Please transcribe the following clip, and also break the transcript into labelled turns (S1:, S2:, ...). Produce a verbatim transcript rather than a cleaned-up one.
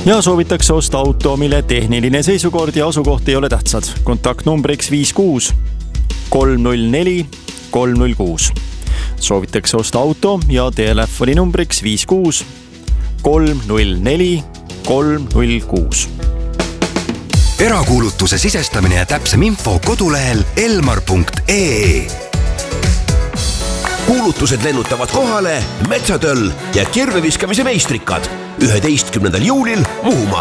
S1: ja soovitakse osta auto, mille tehniline seisukord ja asukoht ei ole tähtsad. Kontaktnumbriks viis kuus kolm null neli kolm null kuus. Soovitakse osta auto ja telefoni numbriks viis kuus kolm null neli kolm null kuus.
S2: Erakuulutuse sisestamine ja täpsem info kodulehel elmar punkt ee.
S3: Kuulutused lennutavad kohale Metsatöll ja kirveviskamise meistrikad üheteistkümnendal juulil Muhumaal.